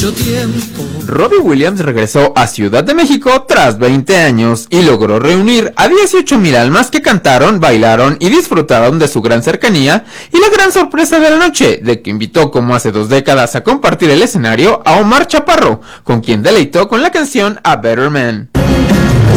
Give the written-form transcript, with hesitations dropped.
mucho tiempo. Robbie Williams regresó a Ciudad de México tras 20 años y logró reunir a 18,000 almas que cantaron, bailaron y disfrutaron de su gran cercanía y la gran sorpresa de la noche, de que invitó como hace 2 décadas a compartir el escenario a Omar Chaparro, con quien deleitó con la canción A Better Man.